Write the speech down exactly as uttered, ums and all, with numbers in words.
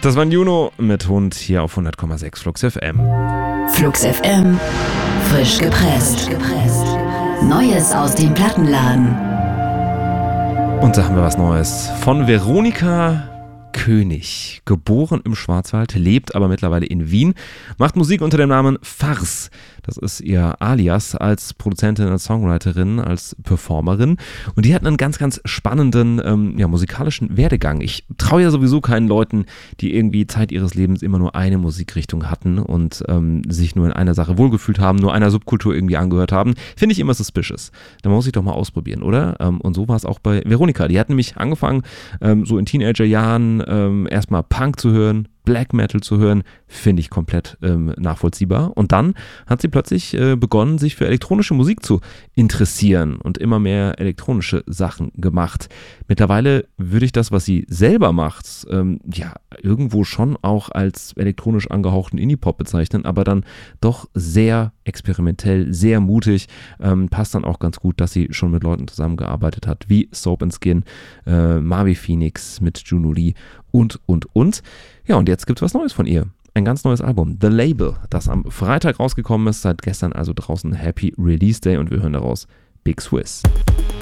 Das war Juno mit Hund hier auf hundert Komma sechs Flux F M. Flux F M, frisch gepresst. Neues aus dem Plattenladen. Und da haben wir was Neues von Veronika König, geboren im Schwarzwald, lebt aber mittlerweile in Wien, macht Musik unter dem Namen Farce. Das ist ihr Alias als Produzentin, als Songwriterin, als Performerin. Und die hat einen ganz, ganz spannenden ähm, ja, musikalischen Werdegang. Ich traue ja sowieso keinen Leuten, die irgendwie Zeit ihres Lebens immer nur eine Musikrichtung hatten und ähm, sich nur in einer Sache wohlgefühlt haben, nur einer Subkultur irgendwie angehört haben. Finde ich immer suspicious. Da muss ich doch mal ausprobieren, oder? Ähm, und so war es auch bei Veronika. Die hat nämlich angefangen, ähm, so in Teenagerjahren ähm, erstmal Punk zu hören, Black Metal zu hören, finde ich komplett ähm, nachvollziehbar. Und dann hat sie plötzlich äh, begonnen, sich für elektronische Musik zu interessieren und immer mehr elektronische Sachen gemacht. Mittlerweile würde ich das, was sie selber macht, ähm, ja, irgendwo schon auch als elektronisch angehauchten Indie-Pop bezeichnen, aber dann doch sehr experimentell, sehr mutig. Ähm, passt dann auch ganz gut, dass sie schon mit Leuten zusammengearbeitet hat, wie Soap and Skin, äh, Marvi Phoenix mit Juno Lee und, und, und. Ja, und jetzt gibt es was Neues von ihr. Ein ganz neues Album, The Label, das am Freitag rausgekommen ist, seit gestern also draußen. Happy Release Day und wir hören daraus Big Swiss.